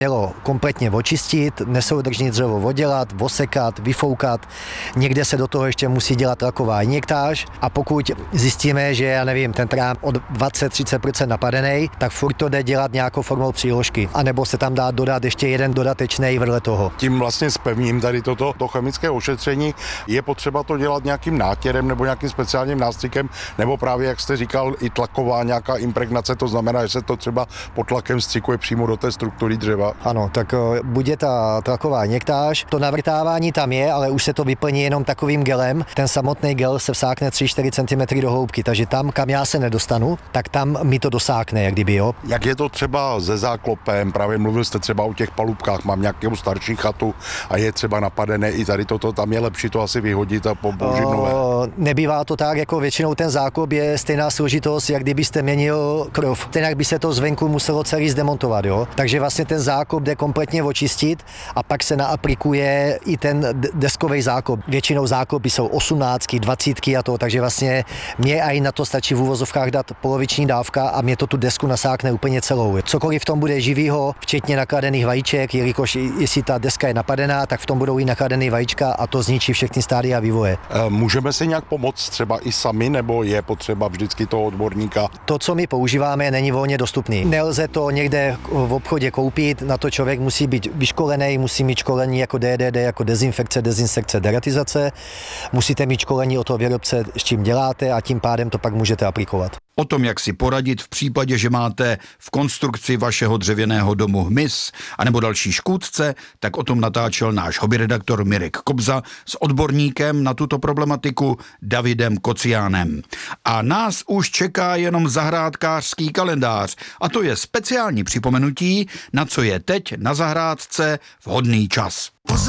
mělo kompletně očistit, nesoudržný dřevo oddělat, osekat, vyfoukat. Někde se do toho ještě musí dělat tlaková injektáž a pokud zjistíme, že já nevím, ten trám od 20-30% napadený, tak furt to jde dělat nějakou formou příložky. A nebo se tam dá dodat ještě jeden dodatečný vedle toho. Tím vlastně spevním tady to chemické ošetření. Je potřeba to dělat nějakým nátěrem nebo nějakým speciálním nástřikem, nebo právě, jak jste říkal, i tlaková nějaká impregnace, to znamená, že se to třeba pod tlakem střikuje přímo do té struktury dřeva. Ano, tak bude ta tlaková injektáž. To navrtávání tam je, ale už se to vyplní jenom takovým gelem. Ten samotný gel se vsákne 3-4 cm do hloubky, takže tam, kam já se nedostanu, tak tam mi to dosákne, jak kdyby, jo. Jak je to třeba se záklopem? Právě mluvil jste třeba o těch palubkách, mám nějakou starší chatu a je třeba napadené i tady toto, tam je lepší to asi vyhodit a použít nové. Nebývá to tak, jako většinou ten záklop je stejná složitost, jak kdybyste měnil krov. Jinak by se to zvenku muselo celý zdemontovat, jo. Takže vlastně ten záklop jde kompletně očistit a pak se naaplikuje i ten deskový záklop. Většinou záklopy jsou 18, 20 a to, takže vlastně mě i na to stačí v uvozovkách dát poloviční dávka a mě to tu desku nasákne úplně celou. Cokoliv v tom bude živýho, včetně nakladených vajíček, jelikož jestli ta deska je napadená, tak v tom budou i nakladený vajíčka a to zničí všechny stádia vývoje. Můžeme si nějak pomoct třeba i sami, nebo je potřeba vždycky toho odborníka? To, co my používáme, není volně dostupný. Nelze to někde v obchodě koupit, na to člověk musí být vyškolený, musí mít školení jako DDD, jako dezinfekce, dezinsekce, deratizace. Musíte mít školení od toho výrobce, s čím děláte a tím pádem to pak můžete aplikovat. O tom, jak si poradit v případě, že máte v konstrukci vašeho dřevěného domu hmyz anebo další škůdce, tak o tom natáčel náš hobbyredaktor Mirek Kobza s odborníkem na tuto problematiku Davidem Kociánem. A nás už čeká jenom zahrádkářský kalendář a to je speciální připomenutí, na co je teď na zahrádce vhodný čas.